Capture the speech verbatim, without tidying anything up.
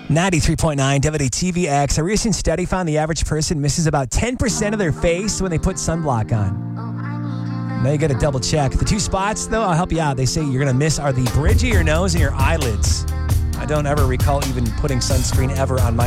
ninety-three point nine W T V X. A recent study found the average person misses about ten percent of their face when they put sunblock on. Now you got to double check. The two spots, though, I'll help you out. They say you're going to miss are the bridge of your nose and your eyelids. I don't ever recall even putting sunscreen ever on my